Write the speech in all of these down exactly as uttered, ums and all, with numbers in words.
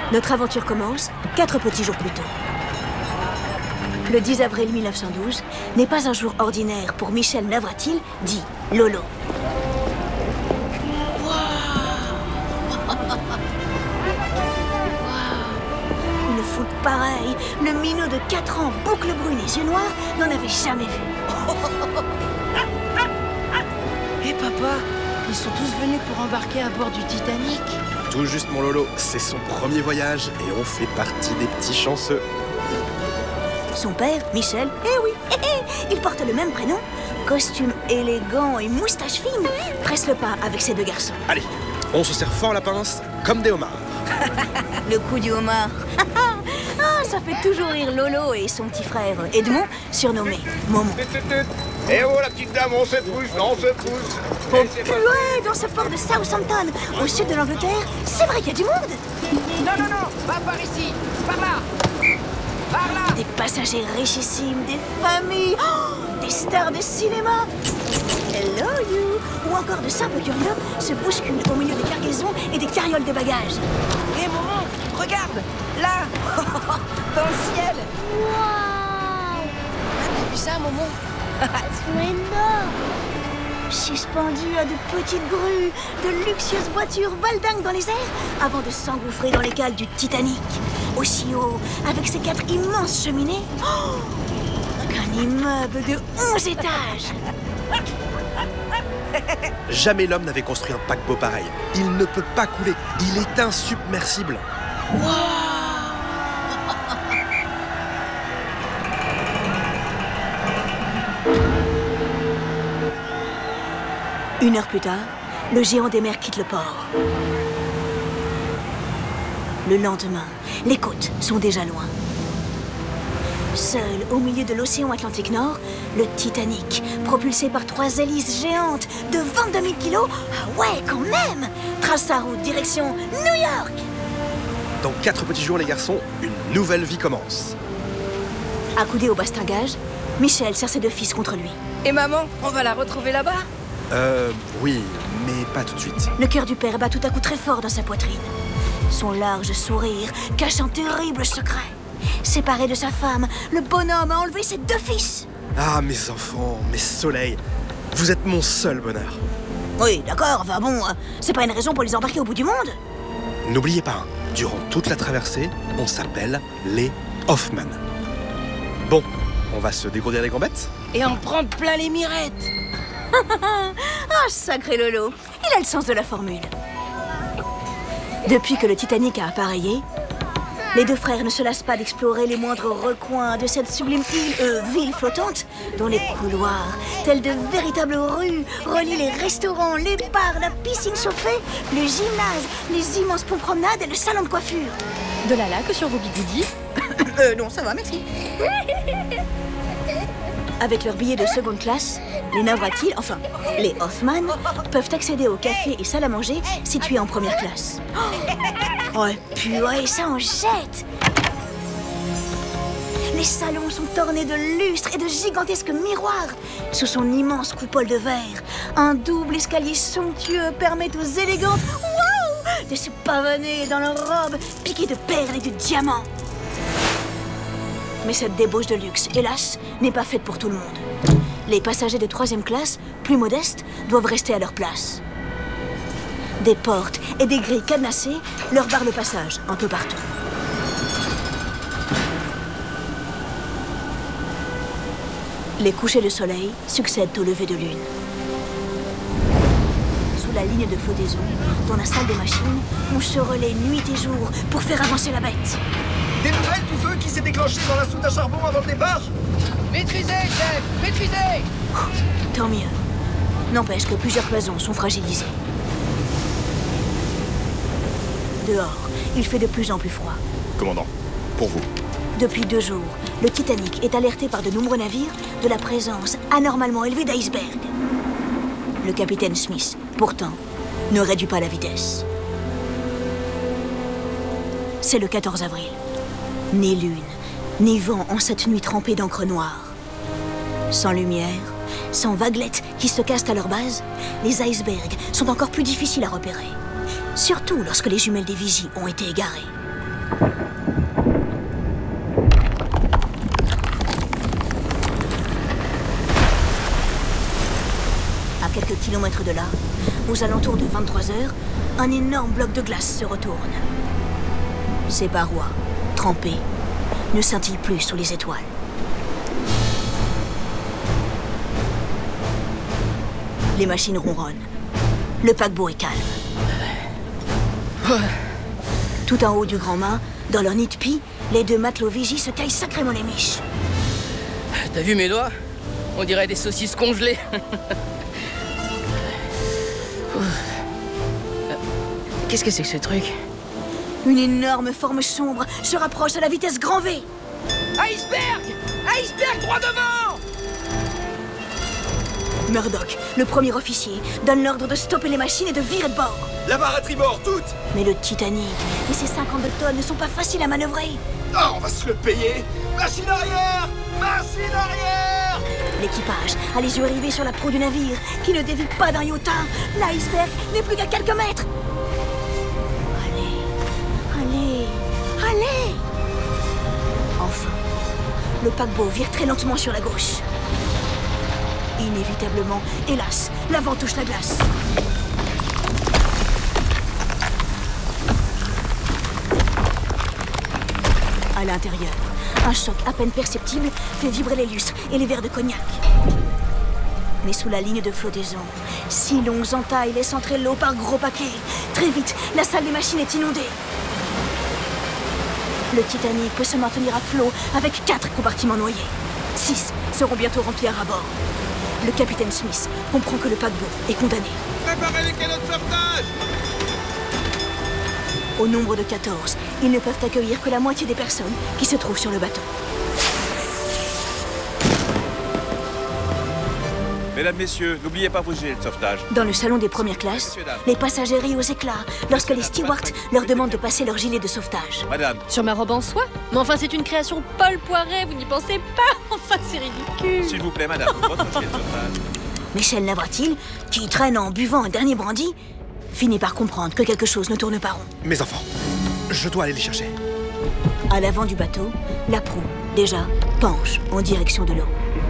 Notre aventure commence quatre petits jours plus tôt. Le dix avril mille neuf cent douze n'est pas un jour ordinaire pour Michel Navratil, dit Lolo. Une foule pareille, le minot de quatre ans, boucle brune et yeux noirs, n'en avait jamais vu. Hé hey, papa, ils sont tous venus pour embarquer à bord du Titanic. Tout juste mon Lolo, c'est son premier voyage et on fait partie des petits chanceux. Son père, Michel, eh oui, eh, eh, il porte le même prénom. Costume élégant et moustache fine, presse le pas avec ses deux garçons. Allez, on se serre fort la pince, comme des homards. Le coup du homard. Ah, ça fait toujours rire Lolo et son petit frère Edmond, surnommé Momo. Eh oh la petite dame, on se pousse, on se pousse. Oh purée, dans ce port de Southampton, au sud de l'Angleterre, c'est vrai qu'il y a du monde. Non, non, non, pas par ici, par là, par là. Des passagers richissimes, des familles, oh, des stars de cinéma. Hello you. Ou encore de simples curieux se bousculent au milieu des cargaisons et des carrioles de bagages. Hé hey, Momo, regarde, là, dans le ciel. Waouh! T'as vu ça, Momo? Ils sont énormes! Suspendus à de petites grues, de luxueuses voitures valdinguent dans les airs avant de s'engouffrer dans les cales du Titanic. Aussi haut, avec ses quatre immenses cheminées, oh, qu'un immeuble de onze étages. Jamais l'homme n'avait construit un paquebot pareil. Il ne peut pas couler, il est insubmersible. Wow. Une heure plus tard, le géant des mers quitte le port. Le lendemain, les côtes sont déjà loin. Seul au milieu de l'océan Atlantique Nord, le Titanic, propulsé par trois hélices géantes de vingt-deux mille kilos, ah ouais, quand même, trace sa route direction New York. Dans quatre petits jours, les garçons, une nouvelle vie commence. Accoudé au bastingage, Michel serre ses deux fils contre lui. Et maman, on va la retrouver là-bas? Euh, oui, mais pas tout de suite. Le cœur du père bat tout à coup très fort dans sa poitrine. Son large sourire cache un terrible secret. Séparé de sa femme, le bonhomme a enlevé ses deux fils. Ah, mes enfants, mes soleils, vous êtes mon seul bonheur. Oui, d'accord, enfin bon, c'est pas une raison pour les embarquer au bout du monde. N'oubliez pas, durant toute la traversée, on s'appelle les Hoffman. Bon, on va se dégourdir les gambettes? Et en prendre plein les mirettes. Ah, sacré Lolo, il a le sens de la formule. Depuis que le Titanic a appareillé, les deux frères ne se lassent pas d'explorer les moindres recoins de cette sublime île, euh, ville flottante, dont les couloirs, tels de véritables rues, relient les restaurants, les bars, la piscine chauffée, le gymnase, les immenses ponts promenades et le salon de coiffure. De la laque sur vos bigoudis? Euh, non, ça va, merci. Avec leur billet de seconde classe, les Navratil, enfin, les Hoffman, peuvent accéder au café et salle à manger situés en première classe. Oh, purée, ça en jette! Les salons sont ornés de lustres et de gigantesques miroirs. Sous son immense coupole de verre, un double escalier somptueux permet aux élégantes, wow, de se pavaner dans leurs robes piquées de perles et de diamants. Mais cette débauche de luxe, hélas, n'est pas faite pour tout le monde. Les passagers de troisième classe, plus modestes, doivent rester à leur place. Des portes et des grilles cadenassées leur barrent le passage un peu partout. Les couchers de soleil succèdent au lever de lune. Sous la ligne de flottaison, dans la salle des machines, on se relaie nuit et jour pour faire avancer la bête. Des nouvelles du feu qui s'est déclenché dans la soute à charbon avant le départ? Maîtrisez, chef, maîtrisez. Tant mieux. N'empêche que plusieurs cloisons sont fragilisées. Dehors, il fait de plus en plus froid. Commandant, pour vous. Depuis deux jours, le Titanic est alerté par de nombreux navires de la présence anormalement élevée d'icebergs. Le capitaine Smith, pourtant, ne réduit pas la vitesse. C'est le quatorze avril. Ni lune, ni vent en cette nuit trempée d'encre noire. Sans lumière, sans vaguelettes qui se cassent à leur base, les icebergs sont encore plus difficiles à repérer. Surtout lorsque les jumelles des vigies ont été égarées. À quelques kilomètres de là, aux alentours de vingt-trois heures, un énorme bloc de glace se retourne. Ses parois, trempées, ne scintillent plus sous les étoiles. Les machines ronronnent. Le paquebot est calme. Tout en haut du grand mât, dans leur nid de pie, les deux matelots vigies se taillent sacrément les miches. T'as vu mes doigts? On dirait des saucisses congelées. Qu'est-ce que c'est que ce truc? Une énorme forme sombre se rapproche à la vitesse grand V. Iceberg! Iceberg droit devant! Murdoch, le premier officier, donne l'ordre de stopper les machines et de virer de bord. La barre à tribord, toute. Mais le Titanic et ses cinquante tonnes ne sont pas faciles à manœuvrer. Ah, on va se le payer. Machine arrière! Machine arrière! L'équipage a les yeux rivés sur la proue du navire, qui ne dévie pas d'un iota. L'iceberg n'est plus qu'à quelques mètres. Allez, allez, allez! Enfin, le paquebot vire très lentement sur la gauche. Inévitablement, hélas, l'avant touche la glace. À l'intérieur, un choc à peine perceptible fait vibrer les lustres et les verres de cognac. Mais sous la ligne de flottaison, six longues entailles laissent entrer l'eau par gros paquets. Très vite, la salle des machines est inondée. Le Titanic peut se maintenir à flot avec quatre compartiments noyés. Six seront bientôt remplis à ras-bord. Le capitaine Smith comprend que le paquebot est condamné. Préparez les canots de sauvetage! Au nombre de quatorze, ils ne peuvent accueillir que la moitié des personnes qui se trouvent sur le bateau. Mesdames, Messieurs, n'oubliez pas vos gilets de sauvetage. Dans le salon des premières classes, les passagers rient aux éclats lorsque les stewards leur demandent de passer leur gilet de sauvetage. Madame, Sur ma robe en soie? Mais enfin, c'est une création Paul Poiret, vous n'y pensez pas? Enfin, c'est ridicule. s'il vous plaît, madame, votre gilet de sauvetage. Michel Navratil, qui traîne en buvant un dernier brandy, finit par comprendre que quelque chose ne tourne pas rond. Mes enfants, je dois aller les chercher. À l'avant du bateau, la proue, déjà, penche en direction de l'eau.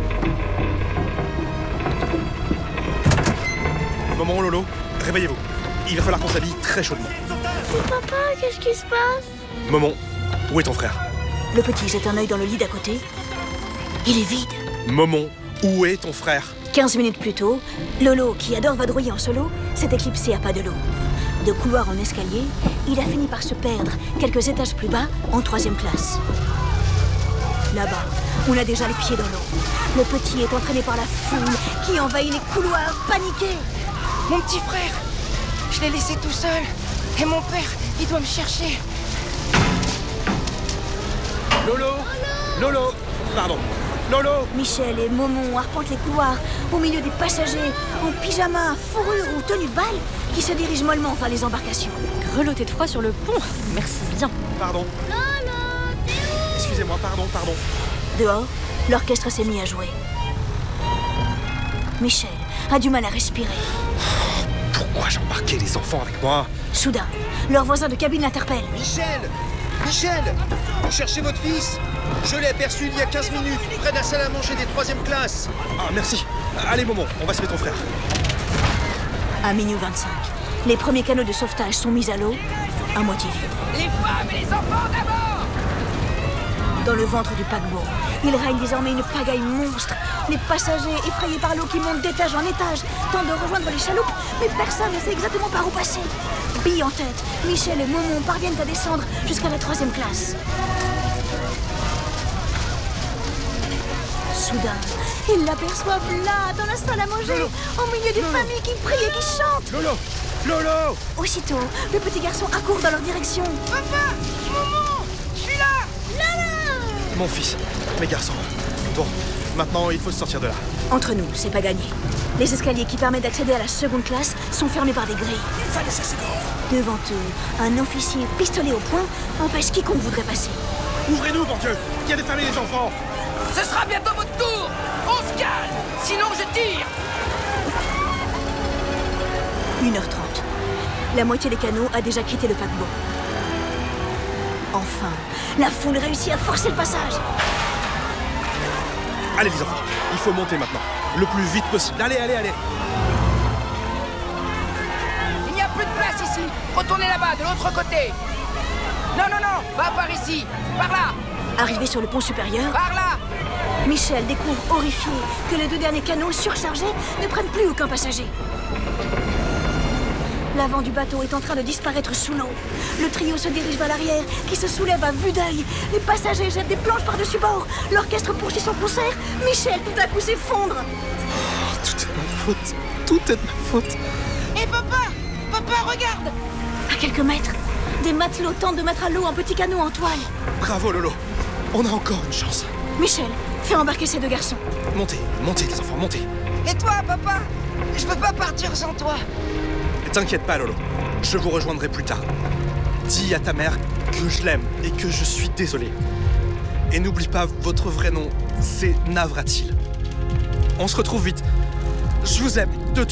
Maman, Lolo, réveillez-vous. Il va falloir qu'on s'habille très chaudement. Papa, qu'est-ce qui se passe? Maman, où est ton frère? Le petit jette un œil dans le lit d'à côté. Il est vide. Maman, où est ton frère? Quinze minutes plus tôt, Lolo, qui adore vadrouiller en solo, s'est éclipsé à pas de l'eau. De couloir en escalier, il a fini par se perdre quelques étages plus bas en troisième classe. Là-bas, on a déjà les pieds dans l'eau. Le petit est entraîné par la foule qui envahit les couloirs, paniqué. Mon petit frère! Je l'ai laissé tout seul. Et mon père, il doit me chercher. Lolo Lolo Pardon. Lolo Michel et Momon arpentent les couloirs au milieu des passagers en pyjama, fourrure ou tenue de balle qui se dirigent mollement vers les embarcations. Grelotté de froid sur le pont. Merci bien. Pardon. Excusez-moi, pardon, pardon. Dehors, l'orchestre s'est mis à jouer. Michel a du mal à respirer. Pourquoi j'ai embarqué les enfants avec moi? Soudain, leur voisin de cabine l'interpelle. Michel! Michel! Vous cherchez votre fils? Je l'ai aperçu il y a quinze minutes, près de la salle à manger des troisième classes. Ah, merci. Allez, Maman, on va sauver ton frère. À minuit vingt-cinq, les premiers canaux de sauvetage sont mis à l'eau, à moitié vides. Les femmes et les enfants d'abord! Dans le ventre du paquebot, il règne désormais une pagaille monstre. Les passagers, effrayés par l'eau qui monte d'étage en étage, tentent de rejoindre les chaloupes, mais personne ne sait exactement par où passer. Billes en tête, Michel et Momon parviennent à descendre jusqu'à la troisième classe. Soudain, ils l'aperçoivent là, dans la salle à manger, Lolo, au milieu des Lolo. familles qui prient et qui chantent. Lolo Lolo Aussitôt, le petit garçon accourt dans leur direction. Papa! Maman! Je suis là! Mon fils, mes garçons. Bon, maintenant il faut se sortir de là. Entre nous, c'est pas gagné. Les escaliers qui permettent d'accéder à la seconde classe sont fermés par des grilles. Devant eux, un officier pistolet au poing empêche quiconque voudrait passer. Ouvrez-nous, bon Dieu! Il y a des femmes et des enfants! Ce sera bientôt votre tour! On se calme! Sinon je tire! une heure trente. La moitié des canots a déjà quitté le paquebot. Enfin, la foule réussit à forcer le passage. Allez les enfants, il faut monter maintenant. Le plus vite possible. Allez, allez, allez. Il n'y a plus de place ici. Retournez là-bas, de l'autre côté. Non, non, non, pas par ici. Par là, Arrivé sur le pont supérieur, par là. Michel découvre horrifié que les deux derniers canaux surchargés ne prennent plus aucun passager. L'avant du bateau est en train de disparaître sous l'eau. Le trio se dirige vers l'arrière, qui se soulève à vue d'œil. Les passagers jettent des planches par-dessus bord. L'orchestre poursuit son concert. Michel, tout à coup, s'effondre. Oh, tout est de ma faute. Tout est de ma faute. Hé, papa, papa, regarde. À quelques mètres, des matelots tentent de mettre à l'eau un petit canot en toile. Bravo Lolo. On a encore une chance. Michel, fais embarquer ces deux garçons. Montez, montez les enfants, montez. Et toi, papa? Je peux pas partir sans toi. T'inquiète pas Lolo, je vous rejoindrai plus tard. Dis à ta mère que je l'aime et que je suis désolé. Et n'oublie pas, votre vrai nom, c'est Navratil. On se retrouve vite. Je vous aime de tout.